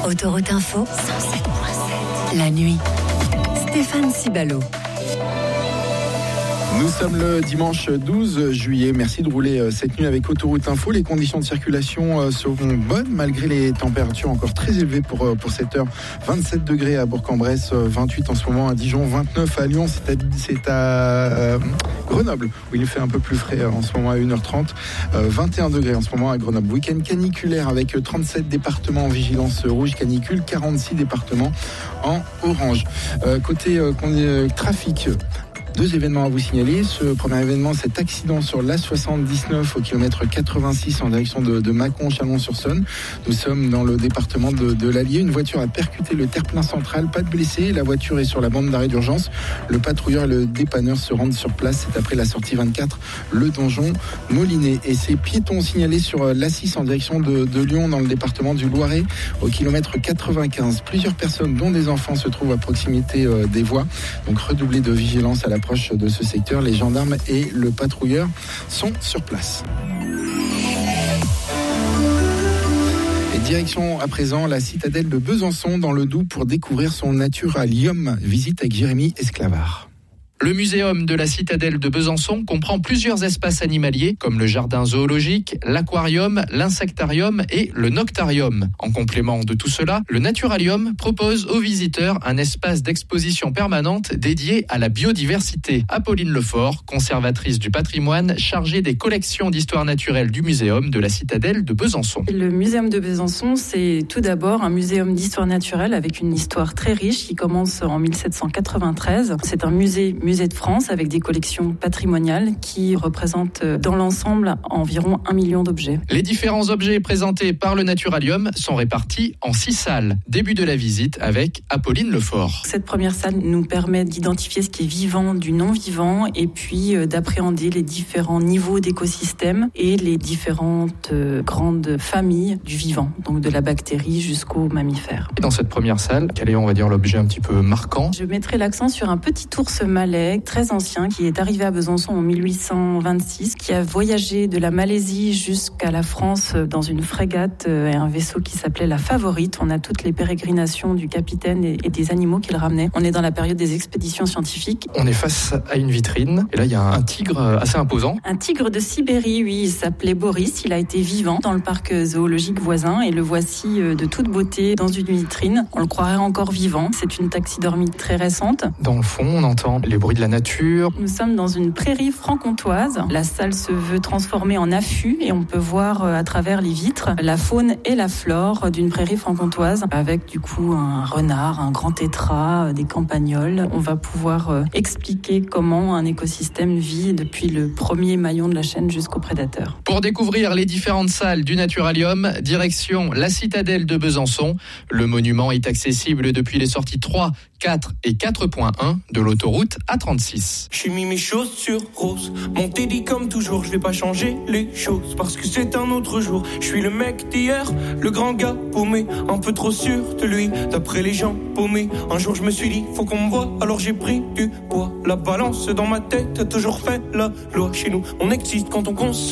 Autoroute Info 107.7. La nuit. Stéphane Cibalo. Nous sommes le dimanche 12 juillet. Merci de rouler cette nuit avec Autoroute Info. Les conditions de circulation seront bonnes malgré les températures encore très élevées pour cette heure. 27 degrés à Bourg-en-Bresse, 28 en ce moment à Dijon, 29 à Lyon. C'est à Grenoble où il fait un peu plus frais en ce moment à 1h30. 21 degrés en ce moment à Grenoble. Week-end caniculaire avec 37 départements en vigilance rouge canicule, 46 départements en orange. Côté trafic, 2 événements à vous signaler. Ce premier événement, cet accident sur l'A79 au kilomètre 86 en direction de Mâcon, Chalon-sur-Saône. Nous sommes dans le département de l'Allier. Une voiture a percuté le terre-plein central, pas de blessés. La voiture est sur la bande d'arrêt d'urgence. Le patrouilleur et le dépanneur se rendent sur place. C'est après la sortie 24, le donjon Molinet. Et ces piétons signalés sur l'A6 en direction de Lyon dans le département du Loiret au kilomètre 95. Plusieurs personnes, dont des enfants, se trouvent à proximité des voies. Donc redoublez de vigilance à l'approche de ce secteur. Les gendarmes et le patrouilleur sont sur place. Et direction à présent la citadelle de Besançon dans le Doubs pour découvrir son naturalium. Visite avec Jérémy Esclavard. Le muséum de la citadelle de Besançon comprend plusieurs espaces animaliers comme le jardin zoologique, l'aquarium, l'insectarium et le noctarium. En complément de tout cela, le naturalium propose aux visiteurs un espace d'exposition permanente dédié à la biodiversité. Apolline Lefort, conservatrice du patrimoine, chargée des collections d'histoire naturelle du muséum de la citadelle de Besançon. Le muséum de Besançon, c'est tout d'abord un muséum d'histoire naturelle avec une histoire très riche qui commence en 1793. C'est un musée de France avec des collections patrimoniales qui représentent dans l'ensemble environ 1 million d'objets. Les différents objets présentés par le naturalium sont répartis en 6 salles. Début de la visite avec Apolline Lefort. Cette première salle nous permet d'identifier ce qui est vivant du non-vivant et puis d'appréhender les différents niveaux d'écosystèmes et les différentes grandes familles du vivant, donc de la bactérie jusqu'aux mammifères. Et dans cette première salle, quel est, on va dire, l'objet un petit peu marquant ? Je mettrai l'accent sur un petit ours malais très ancien qui est arrivé à Besançon en 1826, qui a voyagé de la Malaisie jusqu'à la France dans une frégate et un vaisseau qui s'appelait la Favorite. On a toutes les pérégrinations du capitaine et des animaux qu'il ramenait. On est dans la période des expéditions scientifiques. On est face à une vitrine et là il y a un tigre assez imposant. Un tigre de Sibérie, oui, il s'appelait Boris. Il a été vivant dans le parc zoologique voisin et le voici de toute beauté dans une vitrine. On le croirait encore vivant. C'est une taxidermie très récente. Dans le fond, on entend les bruits de la nature. Nous sommes dans une prairie franc-comtoise. La salle se veut transformée en affût et on peut voir à travers les vitres la faune et la flore d'une prairie franc-comtoise avec du coup un renard, un grand tétras, des campagnols. On va pouvoir expliquer comment un écosystème vit depuis le premier maillon de la chaîne jusqu'au prédateur. Pour découvrir les différentes salles du naturalium, direction la citadelle de Besançon. Le monument est accessible depuis les sorties 3, 4 et 4.1 de l'autoroute A36. J'ai mis mes chaussures roses, mon teddy comme toujours, je vais pas changer les choses parce que c'est un autre jour. Je suis le mec d'hier, le grand gars paumé, un peu trop sûr de lui, d'après les gens paumés. Un jour je me suis dit, faut qu'on me voie, alors j'ai pris du poids. La balance dans ma tête a toujours fait la loi. Chez nous, on existe quand on consomme.